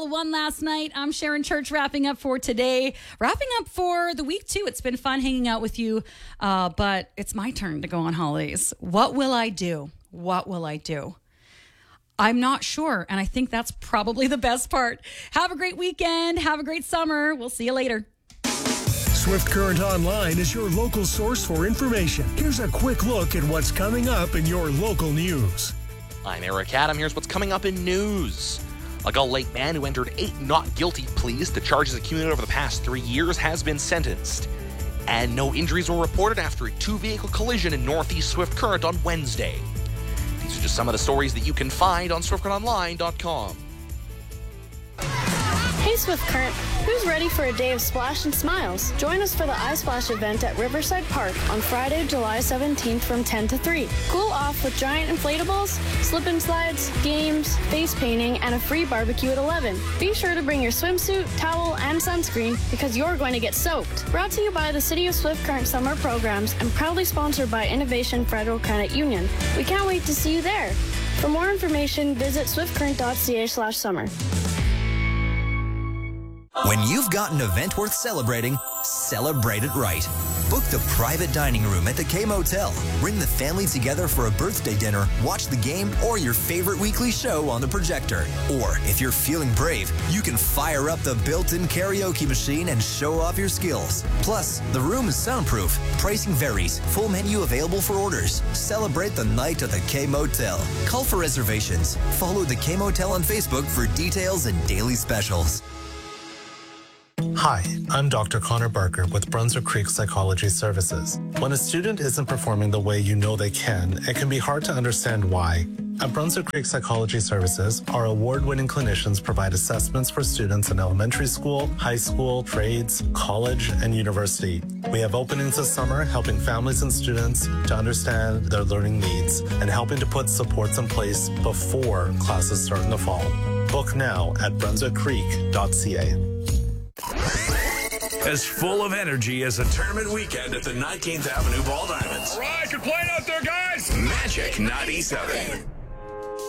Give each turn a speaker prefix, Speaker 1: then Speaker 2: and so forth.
Speaker 1: One last night. I'm Sharon Church, wrapping up for today, wrapping up for the week too. It's been fun hanging out with you, but it's my turn to go on holidays. What will I do? What will I do? I'm not sure, and I think that's probably the best part. Have a great weekend. Have a great summer. We'll see you later.
Speaker 2: Swift Current Online is your local source for information. Here's a quick look at what's coming up in your local news.
Speaker 3: I'm Eric Adam. Here's what's coming up in news. A Gull Lake man who entered 8 not guilty pleas to charges accumulated over the past 3 years has been sentenced. And no injuries were reported after a 2-vehicle collision in Northeast Swift Current on Wednesday. These are just some of the stories that you can find on SwiftCurrentOnline.com.
Speaker 4: Hey Swift Current, who's ready for a day of splash and smiles? Join us for the iSplash event at Riverside Park on Friday, July 17th from 10 to 3. Cool off with giant inflatables, slip and slides, games, face painting, and a free barbecue at 11. Be sure to bring your swimsuit, towel, and sunscreen because you're going to get soaked. Brought to you by the City of Swift Current Summer Programs and proudly sponsored by Innovation Federal Credit Union. We can't wait to see you there. For more information, visit swiftcurrent.ca/summer.
Speaker 5: When you've got an event worth celebrating, celebrate it right. Book the private dining room at the K Motel. Bring the family together for a birthday dinner, watch the game, or your favorite weekly show on the projector. Or, if you're feeling brave, you can fire up the built-in karaoke machine and show off your skills. Plus, the room is soundproof. Pricing varies. Full menu available for orders. Celebrate the night at the K Motel. Call for reservations. Follow the K Motel on Facebook for details and daily specials.
Speaker 6: Hi, I'm Dr. Connor Barker with Brunswick Creek Psychology Services. When a student isn't performing the way you know they can, it can be hard to understand why. At Brunswick Creek Psychology Services, our award-winning clinicians provide assessments for students in elementary school, high school, trades, college, and university. We have openings this summer helping families and students to understand their learning needs and helping to put supports in place before classes start in the fall. Book now at brunswickcreek.ca.
Speaker 7: As full of energy as a tournament weekend at the 19th Avenue Ball Diamonds.
Speaker 8: All right, good playing out there, guys.
Speaker 7: Magic 97.